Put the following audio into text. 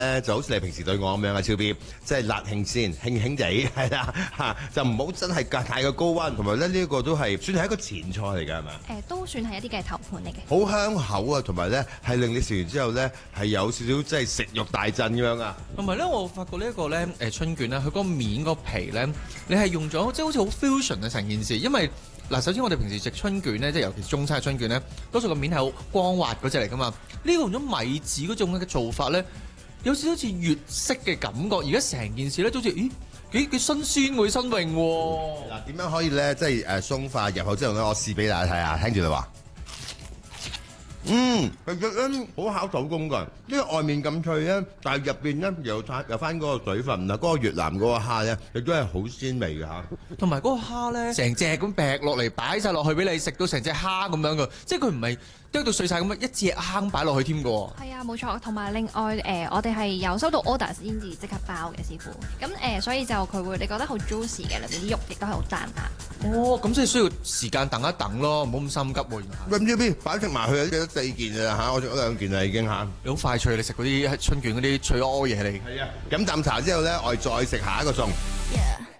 就好似你平時對我咁樣啊，超 B，即係辣興先，興興地係啦嚇，就唔好真係太過高溫，同埋咧呢個都係算係一個前菜嚟㗎，係咪？ 都算係一啲嘅頭盤嚟嘅。 好香口啊，同埋咧係令你食完之後咧係有少少即係食慾大振咁樣啊。 同埋咧，我發覺呢一個咧春卷咧，佢個面個皮咧，你係用咗即係好似好 fusion 嘅成件事，因為嗱，首先我哋平時食春卷咧，即係尤其是中餐嘅春卷咧，多數個面係好光滑嗰隻嚟㗎嘛。呢個用咗米紙嗰種嘅做法咧，有少少似粵式嘅感覺。而家成件事咧，好似幾新鮮喎，新穎喎。 嗱，點樣可以咧即係鬆化入口之後咧，我試俾大家睇下，聽住你話。其實咧好考手工㗎，因為外面咁脆咧，但係入邊咧有翻嗰個水分啊，嗰個越南嗰個蝦咧，亦都係好鮮味嘅嚇。 同埋嗰個蝦咧，成隻咁劈落嚟，擺晒落去俾你食到成隻蝦咁樣嘅，即係佢唔係剁到碎晒咁樣，一隻蝦擺落去添㗎。 係啊，冇錯。同埋另外我哋係有收到 order 先至即刻包嘅師傅。咁所以就佢會你覺得好 juicy 嘅，裏面啲肉亦都係好彈牙。 哦，咁即係需要時間等一等咯，唔好咁心急喎。 喂，唔知邊擺食埋去啊？幾多4件㗎啦嚇，我食咗2件啦已經嚇。 你好快脆，你食嗰啲春卷嗰啲脆屙嘢嚟。 係啊，飲啖茶之後咧，我哋再食下一個餸。 Yeah.